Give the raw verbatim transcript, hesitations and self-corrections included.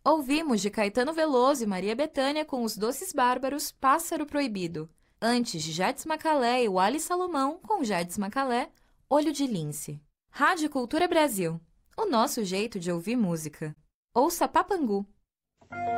Ouvimos de Caetano Veloso e Maria Bethânia com Os Doces Bárbaros, Pássaro Proibido. Antes de Jades Macalé e Wally Salomão com Jades Macalé, Olho de Lince. Rádio Cultura Brasil, o nosso jeito de ouvir música. Ouça Papangu.